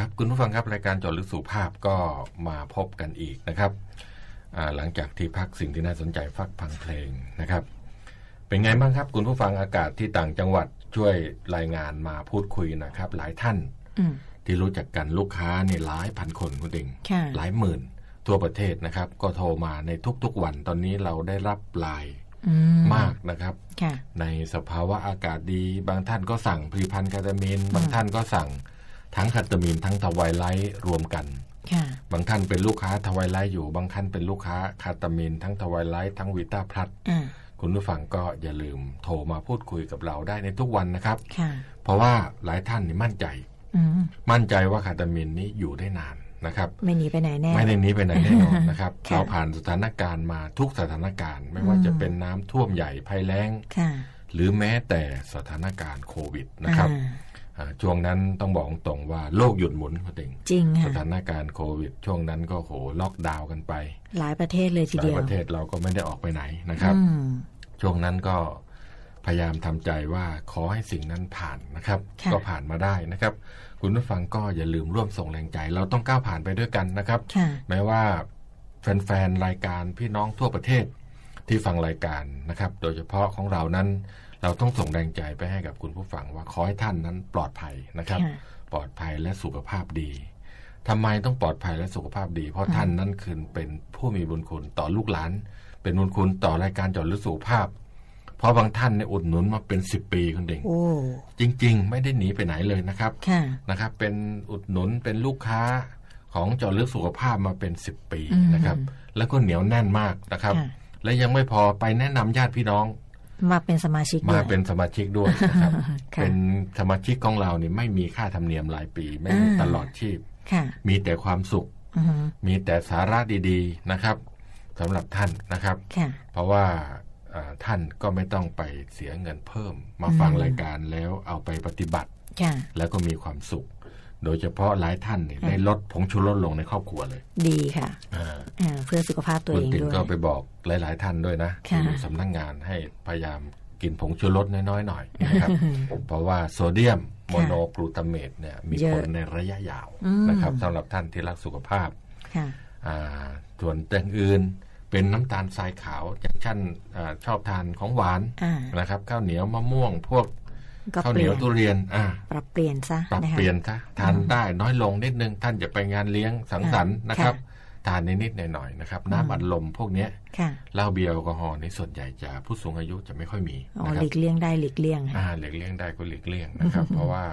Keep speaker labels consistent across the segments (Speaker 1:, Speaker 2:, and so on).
Speaker 1: ครับคุณผู้ฟังครับรายการเจาะลึกสุขภาพก็มาพบกันอีกนะครับหลังจากที่พักสิ่งที่น่าสนใจฟังเพลงนะครับเป็นไงบ้างครับคุณผู้ฟังอากาศที่ต่างจังหวัดช่วยรายงานมาพูดคุยนะครับหลายท่านที่รู้จักกันลูกค้าเนี่ยหลายพันคนคุณดิงหลายหมื่นทั่วประเทศนะครับก็โทรมาในทุกๆวันตอนนี้เราได้รับไลน์มากนะครับในสภาวะอากาศดีบางท่านก็สั่งผลิตภัณฑ์คาตามีนบางท่านก็สั่งทั้งคาตามีนทั้งทวายไลท์รวมกันบางท่านเป็นลูกค้าทวายไลท์อยู่บางท่านเป็นลูกค้าคาตามีนทั้งทวายไลท์ทั้งวิต้าพลัสคุณผู้ฟังก็อย่าลืมโทรมาพูดคุยกับเราได้ในทุกวันนะครับเพราะว่าหลายท่านนี่มั่นใจว่าคาตามีนนี้อยู่ได้นานนะครับไม่หนีไปไหนแน่ไม่ได้หนีไปไหนแน่นอนนะครับเราผ่านสถานการณ์มาทุกสถานการณ์ไม่ว่าจะเป็นน้ำท่วมใหญ่ภัยแล้งหรือแม้แต่สถานการณ์โควิดนะครับช่วงนั้นต้องบอกตรงว่าโลกหยุดหมุนจริงสถานการณ์โควิดช่วงนั้นก็ล็อกดาวน์กันไป
Speaker 2: หลายประเทศเลยทีเดียว
Speaker 1: หลายประเทศเราก็ไม่ได้ออกไปไหนนะครับช่วงนั้นก็พยายามทำใจว่าขอให้สิ่งนั้นผ่านนะครับก็ผ่านมาได้นะครับคุณผู้ฟังก็อย่าลืมร่วมส่งแรงใจเราต้องก้าวผ่านไปด้วยกันนะครับแม้ว่าแฟนๆรายการพี่น้องทั่วประเทศที่ฟังรายการนะครับโดยเฉพาะของเรานั้นเราต้องส่งแรงใจไปให้กับคุณผู้ฟังว่าขอให้ท่านนั้นปลอดภัยนะครับปลอดภัยและสุขภาพดีทำไมต้องปลอดภัยและสุขภาพดีเพราะท่านนั้นคือเป็นผู้มีบุญคุณต่อลูกหลานเป็นบุญคุณต่อรายการเจาะลึกสุขภาพเพราะบางท่านเนี่ยอุดหนุนมาเป็น10 ปีคุณเด่งจริงๆไม่ได้หนีไปไหนเลยนะครับเป็นอุดหนุนเป็นลูกค้าของเจาะลึกสุขภาพมาเป็น10 ปีนะครับแล้วก็เหนียวแน่นมากนะครับและยังไม่พอไปแนะนำญาติพี่น้อง
Speaker 2: มาเป็นสมาชิก
Speaker 1: ด้วยนะครับเป็นสมาชิกของเราเนี่ยไม่มีค่าธรรมเนียมรายปีไม่มีตลอดชีพมีแต่ความสุขมีแต่สาระดีๆนะครับสำหรับท่านนะครับเพราะว่าท่านก็ไม่ต้องไปเสียเงินเพิ่มมาฟังรายการแล้วเอาไปปฏิบัติแล้วก็มีความสุขโดยเฉพาะหลายท่านเนี่ยได้ลดผงชูรสลงในครอบครัวเลยดีค่ะเพื่อสุขภาพตัวเองด้วยคุณติ๋งก็ไปบอกหลายๆท่านด้วยนะที่อยู่สำนักงานให้พยายามกินผงชูรสน้อยๆหน่อยนะครับเพราะว่าโซเดียมโมโนกลูตาเมตเนี่ยมีผลในระยะยาวนะครับสำหรับท่านที่รักสุขภาพส่วนอย่างอื่นเป็นน้ำตาลทรายขาวอย่างเช่นชอบทานของหวานนะครับข้าวเหนียวมะม่วงพวกข้าวเหนียวทุเรียน
Speaker 2: ปรับเปลี่ยนซะ
Speaker 1: ทานได้น้อยลงนิดนึงท่านจะไปงานเลี้ยงสังสรรค์นะครับทานนิดๆหน่อยๆนะครับน้ำอัดลมพวกนี้เหล้าเบียร์แอลกอฮอล์ในส่วนใหญ่จะผู้สูงอายุจะไม่ค่อยมี
Speaker 2: หลีกเลี่ยงได้หลีกเลี่ยง
Speaker 1: หลีกเลี่ยงได้ก็หลีกเลี่ยงนะครับเพราะว่า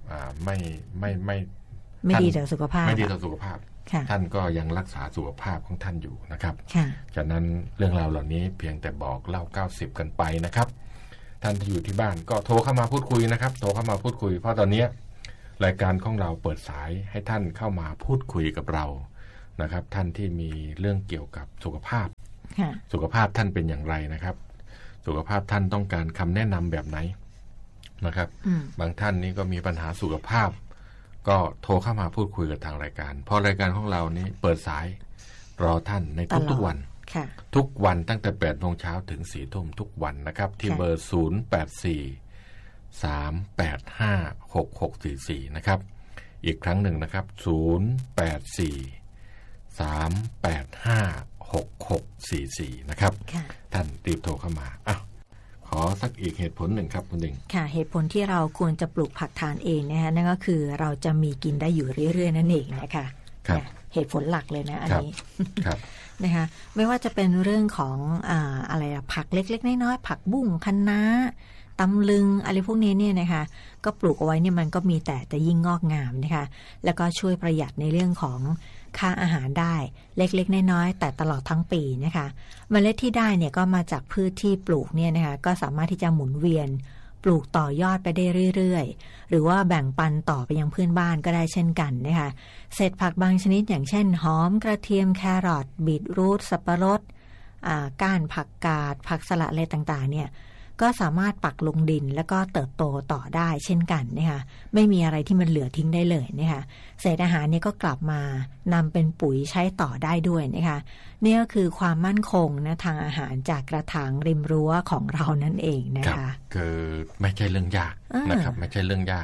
Speaker 2: ไม่ดีต่อสุขภาพ
Speaker 1: ท่านก็ยังรักษาสุขภาพของท่านอยู่นะครับฉะนั้นเรื่องราวเหล่านี้เพียงแต่บอกเล่า90กันไปนะครับท่านที่อยู่ที่บ้านก็โทรเข้ามาพูดคุยนะครับโทรเข้ามาพูดคุยเพราะตอนนี้รายการของเราเปิดสายให้ท่านเข้ามาพูดคุยกับเรานะครับท่านที่มีเรื่องเกี่ยวกับสุขภาพท่านเป็นอย่างไรนะครับสุขภาพท่านต้องการคำแนะนำแบบไหนนะครับบางท่านนี้ก็มีปัญหาสุขภาพก็โทรเข้ามาพูดคุยกับทางรายการเพราะรายการของเรานี้เปิดสายรอท่านในทุกวันทุกวันตั้งแต่ 8 โมงเช้าถึง 4 ทุ่มทุกวันนะครับที่เบอร์ 084-385-6644 นะครับอีกครั้งหนึ่งนะครับ 084-385-6644 นะครับท่านรีบโทรเข้ามาขอสักอีกเหตุผลหนึ่งครับคุณดิง
Speaker 2: ค่ะเหตุผลที่เราควรจะปลูกผักทานเองนะคะนั่นก็คือเราจะมีกินได้อยู่เรื่อยๆนั่นเองนะคะเหตุผลหลักเลยนะอันนี้นะคะไม่ว่าจะเป็นเรื่องของอะไรผักเล็กๆน้อยๆผักบุ้งคะน้าตำลึงอะไรพวกนี้เนี่ยนะคะก็ปลูกเอาไว้เนี่ยมันก็มีแต่ยิ่งงอกงามนะคะแล้วก็ช่วยประหยัดในเรื่องของค่าอาหารได้เล็กๆน้อยๆแต่ตลอดทั้งปีนะคะเมล็ดที่ได้เนี่ยก็มาจากพืชที่ปลูกเนี่ยนะคะก็สามารถที่จะหมุนเวียนปลูกต่อยอดไปได้เรื่อยๆหรือว่าแบ่งปันต่อไปยังเพื่อนบ้านก็ได้เช่นกันนะคะเศษผักบางชนิดอย่างเช่นหอมกระเทียมแครอทบีทรูทสับปะรดก้านผักกาดผักสลัดอะไรต่างๆเนี่ยก็สามารถปักลงดินแล้วก็เติบโตต่อได้เช่นกันนะคะไม่มีอะไรที่มันเหลือทิ้งได้เลยนะคะเศษอาหารนี้ก็กลับมานำเป็นปุ๋ยใช้ต่อได้ด้วยนะคะนี่ก็คือความมั่นคงนะทางอาหารจากกระถางริมรั้วของเรานั่นเองนะคะ
Speaker 1: คือไม่ใช่เรื่องยากนะครับไม่ใช่เรื่องยาก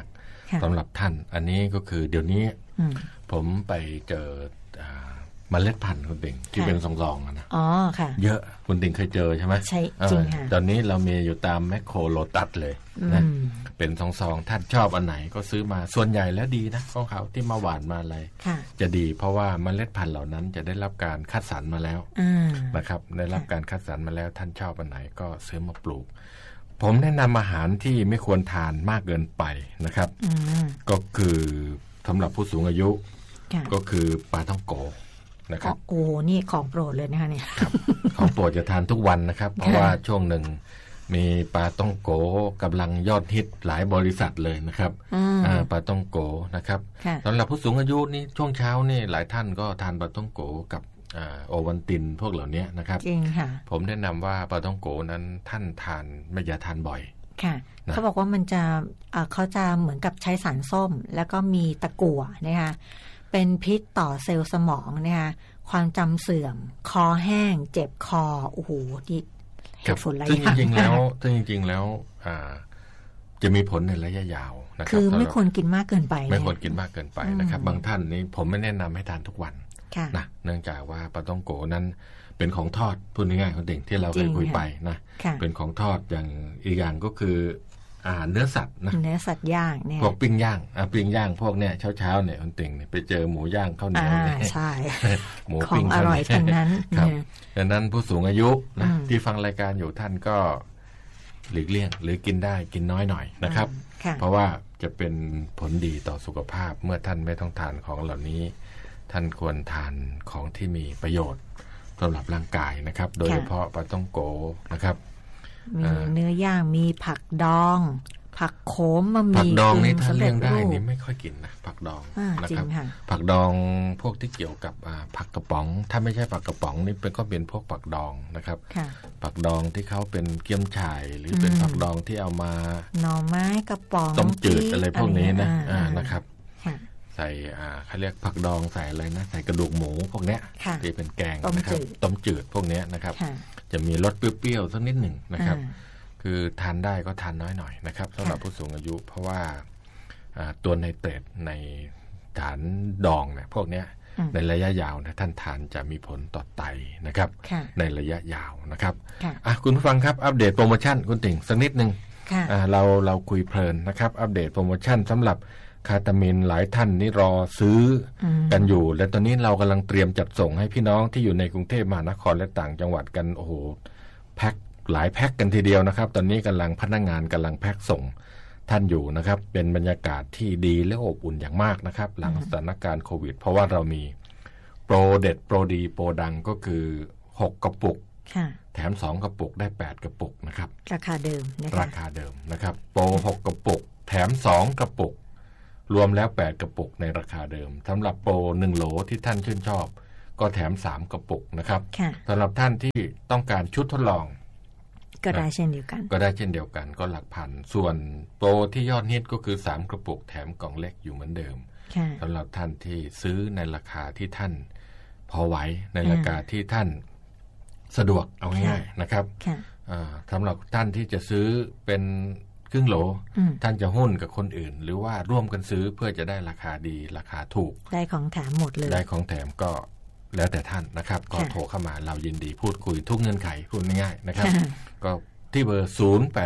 Speaker 1: สำหรับท่านอันนี้ก็คือเดี๋ยวนี้ผมไปเจอเมล็ดพันธุ์คุณติ่งที่เป็นซองๆนะ
Speaker 2: อ๋อค่ะ
Speaker 1: เยอะคุณติ่งเคยเจอใช่ไหม
Speaker 2: ใช่จริงค่ะ
Speaker 1: ตอนนี้เรามีอยู่ตามแมคโครโลตัสเลยนะเป็นซองๆท่านชอบอันไหนก็ซื้อมาส่วนใหญ่แล้วดีนะของเขาที่มาหวานมาอะไรจะดีเพราะว่าเมล็ดพันธุ์เหล่านั้นจะได้รับการคัดสรรมาแล้วนะครับได้รับการคัดสรรมาแล้วท่านชอบอันไหนก็ซื้อมาปลูกผมแนะนำอาหารที่ไม่ควรทานมากเกินไปนะครับก็คือสำหรับผู้สูงอายุก็คือปลาท่องโกนะครับ
Speaker 2: โอ้นี่ของโปรดเลยนะคะเนี่ย
Speaker 1: ของโปรดจะทานทุกวันนะครับเพราะว่าช่วงหนึ่งมีปลาท่องโกกำลังยอดฮิตหลายบริษัทเลยนะครับปลาท่องโกนะครับสำหรับผู้สูงอายุนี่ช่วงเช้านี่หลายท่านก็ทานปลาท่องโกกับโอวันตินพวกเหล่านี้นะครับ
Speaker 2: จริงค่ะ
Speaker 1: ผมแนะนำว่าปลาท่องโกนั้นท่านทานไม่อย่าทานบ่อย
Speaker 2: ค่ะเขาบอกว่ามันจะเขาจะเหมือนกับใช้สารส้มแล้วก็มีตะกั่วนะคะเป็นพิษต่อเซลล์สมองนะคะความจำเสื่อมคอแห้งเจ็บคอโอ้โหที่เหตุผลหลายอย่าง
Speaker 1: จริงๆแล้วจะมีผลในระยะยาวนะครับ
Speaker 2: คือไม่ควรกินมากเกินไป
Speaker 1: ไม่ควรกินมากเกินไปนะครับบางท่านนี่ผมไม่แนะนำให้ทานทุกวันนะเนื่องจากว่าปลาท่องโกนั้นเป็นของทอดพูดง่ายๆคนเด็กที่เราเคยคุยไปนะเป็นของทอดอย่างอีกอย่างก็คืออาหารเนื้อสัตว์นะ
Speaker 2: เนื้อสัตว์ย่างเนี่ย
Speaker 1: พวกปิ้งย่างพวกเนี่ยเช้าเนี่ยคนเต่งเนี่ยไปเจอหมูย่างข้าวเหนียว
Speaker 2: ใช่
Speaker 1: หมูปิ้ง
Speaker 2: อร่อยทั้งนั้น
Speaker 1: ครับดังนั้นผู้สูงอายุนะที่ฟังรายการอยู่ท่านก็หลีกเลี่ยงหรือกินได้กินน้อยหน่อยนะครับเพราะว่าจะเป็นผลดีต่อสุขภาพเมื่อท่านไม่ต้องทานของเหล่านี้ท่านควรทานของที่มีประโยชน์สำหรับร่างกายนะครับโดยเฉพาะปลาท่องโกนะครับ
Speaker 2: มีเนื้อย่างมีผักดองผักโขมมะหมี่
Speaker 1: ผักดองนี่ถ้าเลี่ยงได้นี่ไม่ค่อยกินนะผักดอง
Speaker 2: นะครับ
Speaker 1: ผักดองพวกที่เกี่ยวกับผักกระป๋องถ้าไม่ใช่ผักกระป๋องนี่เป็นก็เป็นพวกผักดองนะครับผักดองที่เขาเป็นเกี๊ยมฉ่ายหรือเป็นผักดองที่เอามา
Speaker 2: หน่อไม้กระป๋อง
Speaker 1: ต้มจืดอะไรพวกนี้นะนะครับใส่เขาเรียกผักดองใส่อะไรนะใส่กระดูกหมูพวกเนี้ยที่เป็นแกงนะครับต้มจืดพวกนี้นะครับจะมีรสเปรี้ยวๆสักนิดหนึ่งนะครับคือทานได้ก็ทานน้อยหน่อยนะครับสำหรับผู้สูงอายุเพราะว่าตัวไนเตรตในฐานดองเนี่ยพวกนี้ในระยะยาวนะท่านทานจะมีผลต่อไตนะครับในระยะยาวนะครับคุณผู้ฟังครับอัปเดตโปรโมชั่นคุณติ่งสักนิดนึงเราคุยเพลินนะครับอัปเดตโปรโมชั่นสำหรับคาตามินหลายท่านนี่รอซื้อกันอยู่และตอนนี้เรากำลังเตรียมจัดส่งให้พี่น้องที่อยู่ในกรุงเทพมหานครและต่างจังหวัดกันโอ้โหแพ็คหลายแพ็คกันทีเดียวนะครับตอนนี้กำลังพนักงานกำลังแพ็คส่งท่านอยู่นะครับเป็นบรรยากาศที่ดีและอบอุ่นอย่างมากนะครับหลังสถานการณ์โควิดเพราะว่าเรามีโปรเด็ดโปรดีโปรดังก็คือ6กระปุกแถม2กระปุกได้8กระปุกนะครับ
Speaker 2: ราคาเดิมนะคะ
Speaker 1: ราคาเดิมนะครับโปร6กระปุกแถม2กระปุกรวมแล้ว8กระปุกในราคาเดิมสำหรับโปร1โหลที่ท่านชื่นชอบก็แถม3กระปุกนะครับสำหรับท่านที่ต้องการชุดทดลอง
Speaker 2: ก็ได้เช่นเดียวกัน
Speaker 1: ก็หลักพันส่วนโปรที่ยอดฮิตก็คือ3กระปุกแถมกล่องเล็กอยู่เหมือนเดิมสำหรับท่านที่ซื้อในราคาที่ท่านพอไหวในราคาที่ท่านสะดวกเอาง่ายๆนะครับสำหรับท่านที่จะซื้อเป็นครึ่งโหลท่านจะหุ้นกับคนอื่นหรือว่าร่วมกันซื้อเพื่อจะได้ราคาดีราคาถูก
Speaker 2: ได้ของแถมหมดเลย
Speaker 1: ได้ของแถมก็แล้วแต่ท่านนะครับก็โทรเข้ามาเรายินดีพูดคุยทุกเงื่อนไขพูดง่ายๆนะครับก็ที่เบอร์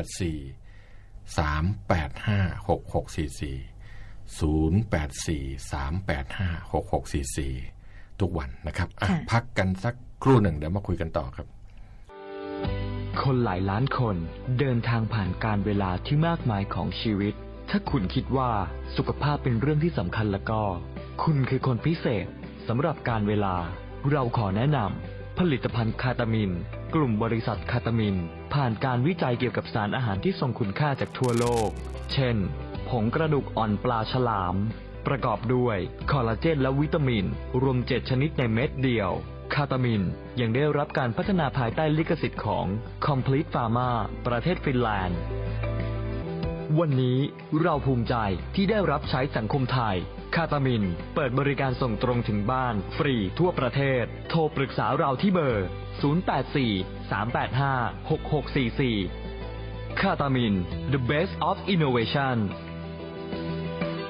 Speaker 1: 0843856644 ทุกวันนะครับพักกันสักครู่หนึ่งเดี๋ยวมาคุยกันต่อครับ
Speaker 3: คนหลายล้านคนเดินทางผ่านการเวลาที่มากมายของชีวิตถ้าคุณคิดว่าสุขภาพเป็นเรื่องที่สำคัญแล้วก็คุณคือคนพิเศษสำหรับการเวลาเราขอแนะนำผลิตภัณฑ์คาตามินกลุ่มบริษัทคาตามินผ่านการวิจัยเกี่ยวกับสารอาหารที่ทรงคุณค่าจากทั่วโลกเช่นผงกระดูกอ่อนปลาฉลามประกอบด้วยคอลลาเจนและวิตามินรวม7ชนิดในเม็ดเดียวคาตามินยังได้รับการพัฒนาภายใต้ลิขสิทธิ์ของ Complete Pharma ประเทศฟินแลนด์วันนี้เราภูมิใจที่ได้รับใช้สังคมไทยคาตามินเปิดบริการส่งตรงถึงบ้านฟรีทั่วประเทศโทรปรึกษาเราที่เบอร์0843856644คาตามิน The Best of Innovation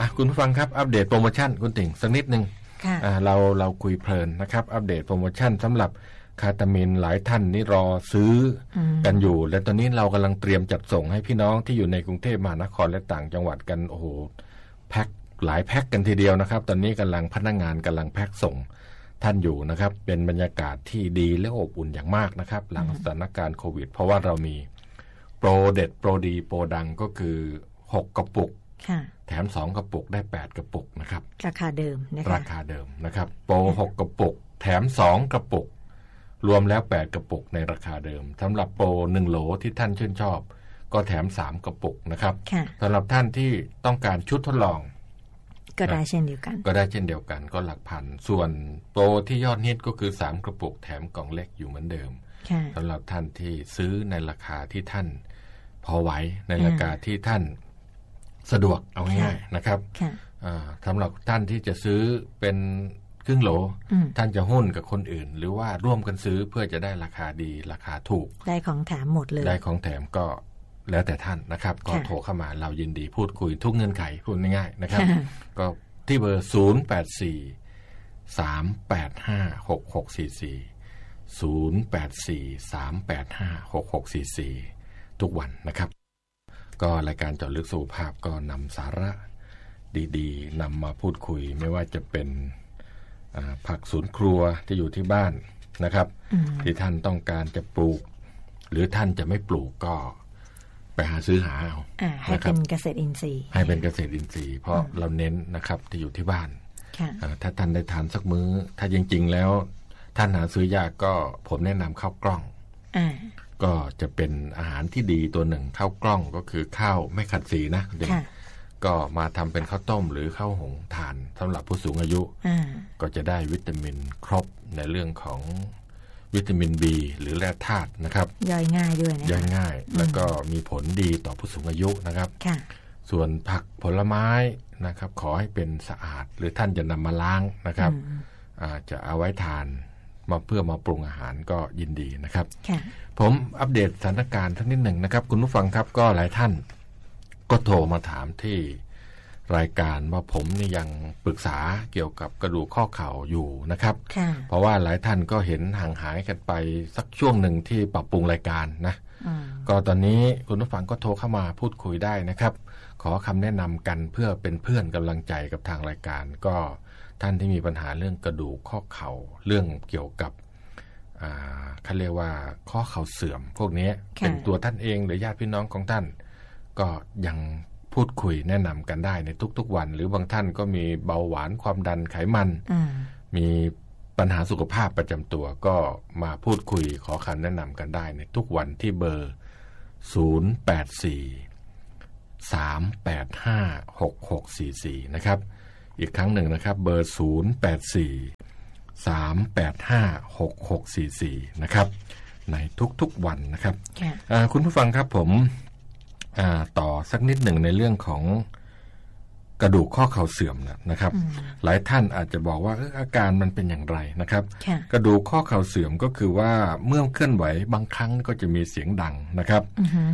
Speaker 1: คุณผู้ฟังครับอัปเดตโปรโมชั่นคุณติ่งสักนิดนึงเราคุยเพลินนะครับอัปเดตโปรโมชั่นสำหรับคาตามินหลายท่านนี่รอซื้อกันอยู่และตอนนี้เรากำลังเตรียมจัดส่งให้พี่น้องที่อยู่ในกรุงเทพมหานครและต่างจังหวัดกันโอ้โหแพ็คหลายแพ็คกันทีเดียวนะครับตอนนี้กำลังพนักงานกำลังแพ็คส่งท่านอยู่นะครับเป็นบรรยากาศที่ดีและอบอุ่นอย่างมากนะครับหลังสถานการณ์โควิดเพราะว่าเรามีโปรเด็ดโปรดีโปรดังก็คือ6กระปุกแถม2กระปุกได้8กระปุกนะครับ
Speaker 2: ราคาเดิมนะคะ
Speaker 1: ราคาเดิมนะครับโปร6กระปุกแถม2กระปุกรวมแล้ว8กระปุกในราคาเดิมสำหรับโปร1โหลที่ท่านชื่นชอบก็แถม3กระปุกนะครับสำหรับท่านที่ต้องการชุดทดลอง
Speaker 2: ก็ได้เช่นเดียวกัน
Speaker 1: ก็หลักพันส่วนโปรที่ยอดฮิตก็คือ3กระปุกแถมกล่องเล็กอยู่เหมือนเดิมสำหรับท่านที่ซื้อในราคาที่ท่านพอไหวในราคาที่ท่านสะดวกเอาง่ายๆนะครับสำหรับท่านที่จะซื้อเป็นครึ่งโหลท่านจะหุ้นกับคนอื่นหรือว่าร่วมกันซื้อเพื่อจะได้ราคาดีราคาถูก
Speaker 2: ได้ของแถมหมดเลย
Speaker 1: ได้ของแถมก็แล้วแต่ท่านนะครับก็โทรเข้ามาเรายินดีพูดคุยทุกเงื่อนไขพูดง่ายๆนะครับก็ที่เบอร์08438566440843856644ทุกวันนะครับก็รายการเจาะลึกสุขภาพก็นำสาระดีๆนำมาพูดคุยไม่ว่าจะเป็นผักสวนครัวที่อยู่ที่บ้านนะครับที่ท่านต้องการจะปลูกหรือท่านจะไม่ปลูกก็ไปหาซื้อหาเอา
Speaker 2: ให้เป็นเกษตรอินทรีย์
Speaker 1: ให้เป็นเกษตรอินทรีย์เพราะเราเน้นนะครับที่อยู่ที่บ้านถ้าท่านได้ทานสักมื้อถ้าจริงๆแล้วท่านหาซื้อยากก็ผมแนะนำข้าวกล้องก็จะเป็นอาหารที่ดีตัวหนึ่งข้าวกล้องก็คือข้าวไม่ขัดสีนะเด็กก็มาทำเป็นข้าวต้มหรือข้าวหุงทานสำหรับผู้สูงอายุก็จะได้วิตามินครบในเรื่องของวิตามิน B หรือแร่ธาตุนะครับ
Speaker 2: ย่อยง่ายด้วยนะ
Speaker 1: ย่อยง่ายแล้วก็มีผลดีต่อผู้สูงอายุนะครับส่วนผักผลไม้นะครับขอให้เป็นสะอาดหรือท่านจะนำมาล้างนะครับจะเอาไว้ทานมาเพื่อมาปรุงอาหารก็ยินดีนะครับผมอัปเดตสถานการณ์สักนิดหนึ่งนะครับคุณผู้ฟังครับก็หลายท่านก็โทรมาถามที่รายการว่าผมนี่ยังปรึกษาเกี่ยวกับกระดูกข้อเข่าอยู่นะครับเพราะว่าหลายท่านก็เห็นห่างหายกันไปสักช่วงหนึ่งที่ปรับปรุงรายการนะก็ตอนนี้คุณผู้ฟังก็โทรเข้ามาพูดคุยได้นะครับขอคำแนะนำกันเพื่อเป็นเพื่อนกำลังใจกับทางรายการก็ท่านที่มีปัญหาเรื่องกระดูกข้อเข่าเรื่องเกี่ยวกับเขาเรียกว่าข้อเข่าเสื่อมพวกนี้เป็นตัวท่านเองหรือญาติพี่น้องของท่านก็ยังพูดคุยแนะนำกันได้ในทุกๆวันหรือบางท่านก็มีเบาหวานความดันไขมันมีปัญหาสุขภาพประจำตัวก็มาพูดคุยขอคำแนะนำกันได้ในทุกวันที่เบอร์0843856644นะครับอีกครั้งหนึ่งนะครับเบอร์0843856644นะครับในทุกๆวันนะครับคุณผู้ฟังครับผมต่อสักนิดหนึ่งในเรื่องของกระดูกข้อเข่าเสื่อมนะครับหลายท่านอาจจะบอกว่าอาการมันเป็นอย่างไรนะครับกระดูกข้อเข่าเสื่อมก็คือว่าเมื่อเคลื่อนไหวบางครั้งก็จะมีเสียงดังนะครับ